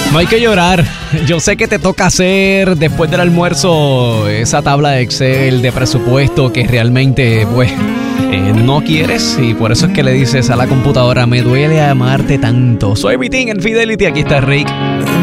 No hay que llorar. Yo sé que te toca hacer después del almuerzo esa tabla de Excel de presupuesto que realmente, pues, no quieres, y por eso es que le dices a la computadora: me duele amarte tanto. Soy Vitín en Fidelity, aquí está Rick.